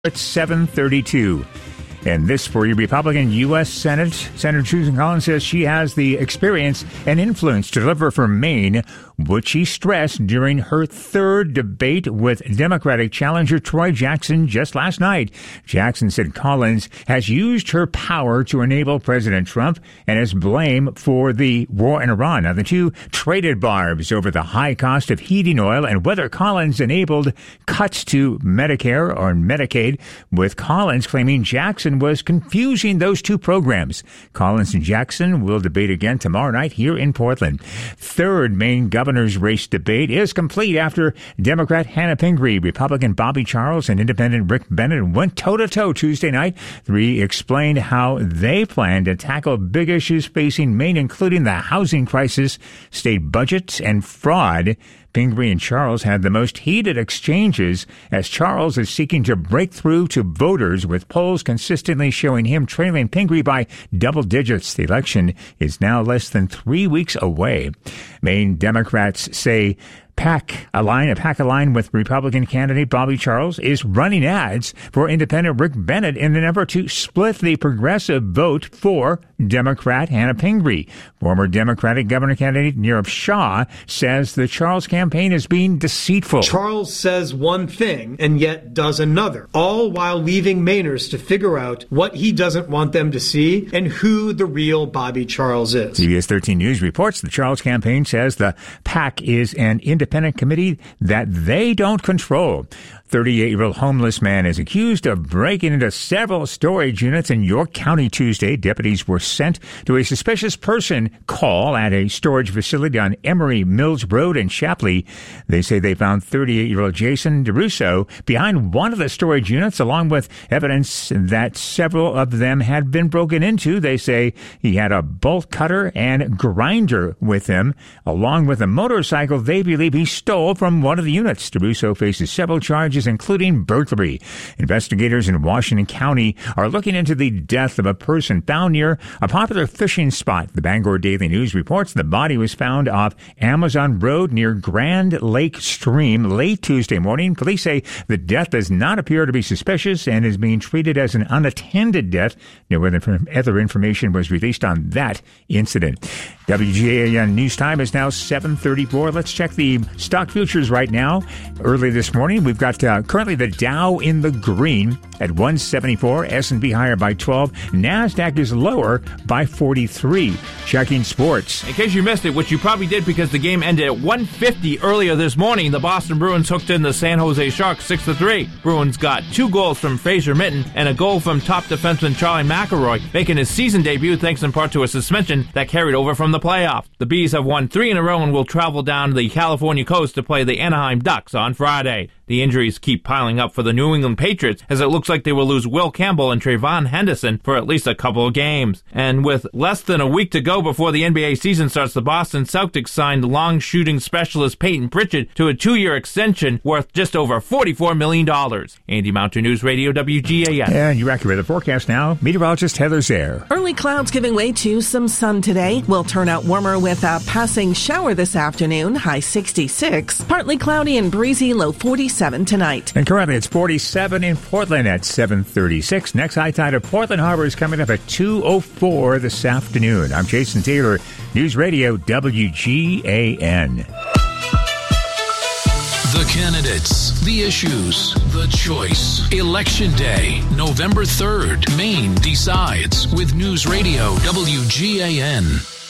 It's 7:32. And this for your Republican U.S. Senate. Senator Susan Collins says she has the experience and influence to deliver for Maine, which she stressed during her third debate with Democratic challenger Troy Jackson just last night. Jackson said Collins has used her power to enable President Trump and has blamed for the war in Iran. Now, the two traded barbs over the high cost of heating oil and whether Collins enabled cuts to Medicare or Medicaid, with Collins claiming Jackson was confusing those two programs. Collins and Jackson will debate again tomorrow night here in Portland. Third Maine governor's race debate is complete after Democrat Hannah Pingree, Republican Bobby Charles, and Independent Rick Bennett went toe-to-toe Tuesday night. Three explained how they plan to tackle big issues facing Maine, including the housing crisis, state budgets, and fraud. Pingree and Charles had the most heated exchanges as Charles is seeking to break through to voters, with polls consistently showing him trailing Pingree by double digits. The election is now less than 3 weeks away. Maine Democrats say a pack aligned with Republican candidate Bobby Charles is running ads for Independent Rick Bennett in an effort to split the progressive vote for Democrat Hannah Pingree. Former Democratic governor candidate Neerav Shah says the Charles campaign is being deceitful. Charles says one thing and yet does another, all while leaving Mainers to figure out what he doesn't want them to see and who the real Bobby Charles is. CBS 13 News reports the Charles campaign says the PAC is an independent committee that they don't control. 38-year-old homeless man is accused of breaking into several storage units in York County Tuesday. Deputies were sent to a suspicious person call at a storage facility on Emery Mills Road in Shapley. They say they found 38-year-old Jason DeRusso behind one of the storage units, along with evidence that several of them had been broken into. They say he had a bolt cutter and grinder with him, along with a motorcycle they believe he stole from one of the units. DeRusso faces several charges, including burglary. Investigators in Washington County are looking into the death of a person found near a popular fishing spot. The Bangor Daily News reports the body was found off Amazon Road near Grand Lake Stream late Tuesday morning. Police say the death does not appear to be suspicious and is being treated as an unattended death. No other information was released on that incident. WGAN News Time is now 7:34. Let's check the stock futures right now. Early this morning, we've got currently the Dow in the green at 174, S&P higher by 12, NASDAQ is lower by 43. Checking sports. In case you missed it, which you probably did because the game ended at 1:50 earlier this morning, the Boston Bruins hooked in the San Jose Sharks 6-3. Bruins got 2 goals from Fraser Minton and a goal from top defenseman Charlie McElroy, making his season debut thanks in part to a suspension that carried over from the playoffs. The Bees have won 3 in a row and will travel down the California coast to play the Anaheim Ducks on Friday. The injuries keep piling up for the New England Patriots, as it looks like they will lose Will Campbell and Trayvon Henderson for at least a couple of games. And with less than a week to go before the NBA season starts, the Boston Celtics signed long-shooting specialist Peyton Pritchard to a 2-year extension worth just over $44 million. Andy Mountain News Radio, WGAN. And you're accurate. The forecast now, meteorologist Heather Zaire. Early clouds giving way to some sun today. Will turn out warmer with a passing shower this afternoon, high 66. Partly cloudy and breezy, low 47 tonight. And currently it's 47 in Portland at 7:36. Next high tide of Portland Harbor is coming up at 2:04 this afternoon. I'm Jason Taylor, News Radio WGAN. The candidates, the issues, the choice. Election Day, November 3rd. Maine decides with News Radio WGAN.